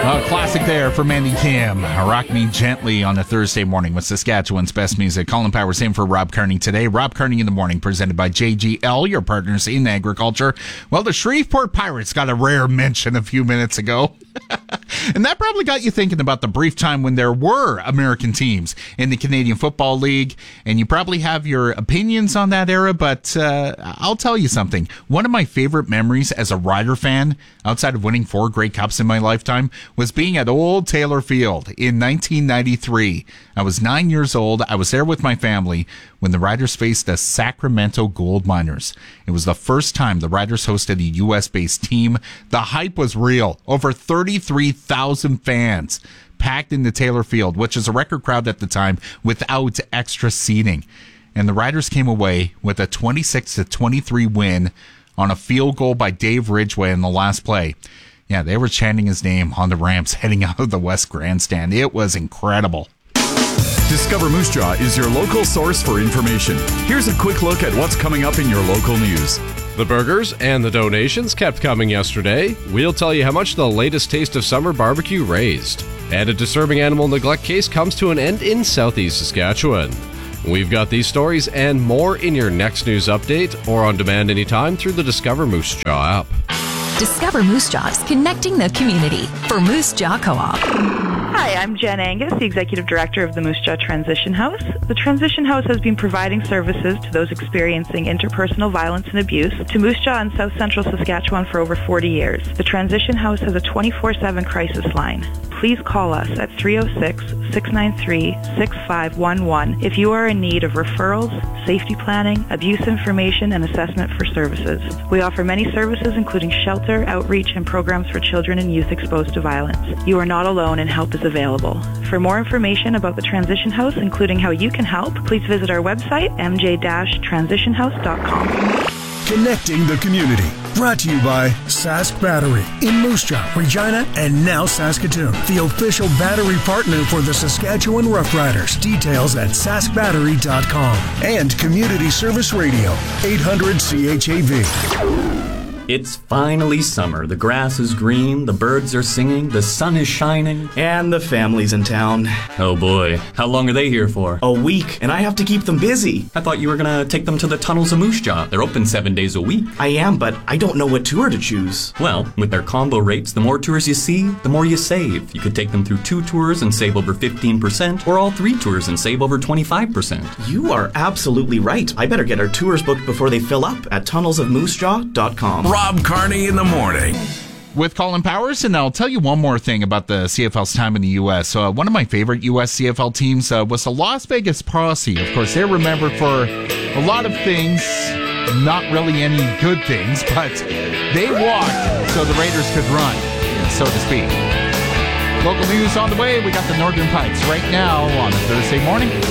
Classic there for Mandy Kim. Rock Me Gently on a Thursday morning with Saskatchewan's best music. Colin Powers in for Rob Kearney today. Rob Kearney in the morning, presented by JGL, your partners in agriculture. Well, the Shreveport Pirates got a rare mention a few minutes ago. And that probably got you thinking about the brief time when there were American teams in the Canadian Football League. And you probably have your opinions on that era, but I'll tell you something. One of my favorite memories as a Rider fan, outside of winning 4 Grey Cups in my lifetime, was being at Old Taylor Field in 1993. I was 9 years old. I was there with my family when the Riders faced the Sacramento Gold Miners. It was the first time the Riders hosted a U.S.-based team. The hype was real. Over 33,000 fans packed into Taylor Field, which is a record crowd at the time without extra seating. And the Riders came away with a 26-23 win on a field goal by Dave Ridgway in the last play. Yeah, they were chanting his name on the ramps heading out of the West Grandstand. It was incredible. Discover Moose Jaw is your local source for information. Here's a quick look at what's coming up in your local news. The burgers and the donations kept coming yesterday. We'll tell you how much the latest Taste of Summer barbecue raised. And a disturbing animal neglect case comes to an end in southeast Saskatchewan. We've got these stories and more in your next news update or on demand anytime through the Discover Moose Jaw app. Discover Moose Jaws, connecting the community for Moose Jaw Co-op. Hi, I'm Jen Angus, the Executive Director of the Moose Jaw Transition House. The Transition House has been providing services to those experiencing interpersonal violence and abuse to Moose Jaw in South Central Saskatchewan for over 40 years. The Transition House has a 24/7 crisis line. Please call us at 306-693-6511 if you are in need of referrals, safety planning, abuse information, and assessment for services. We offer many services including shelter, outreach, and programs for children and youth exposed to violence. You are not alone and help is available. For more information about the Transition House, including how you can help, please visit our website, mj-transitionhouse.com. Connecting the community. Brought to you by Sask Battery in Moose Jaw, Regina, and now Saskatoon. The official battery partner for the Saskatchewan Roughriders. Details at saskbattery.com. And Community Service Radio, 800 CHAV. It's finally summer. The grass is green, the birds are singing, the sun is shining. And the family's in town. Oh boy, how long are they here for? A week, and I have to keep them busy. I thought you were gonna take them to the tunnels of Moose Jaw. They're open 7 days a week. I am, but I don't know what tour to choose. Well, with their combo rates, the more tours you see, the more you save. You could take them through 2 tours and save over 15%, or all 3 tours and save over 25%. You are absolutely right. I better get our tours booked before they fill up at tunnelsofmoosejaw.com. Rob Kearney in the morning. With Colin Powers, and I'll tell you one more thing about the CFL's time in the U.S. One of my favorite U.S. CFL teams was the Las Vegas Posse. Of course, they're remembered for a lot of things, not really any good things, but they walked so the Raiders could run, so to speak. Local news on the way. We got the Northern Pipes right now on a Thursday morning.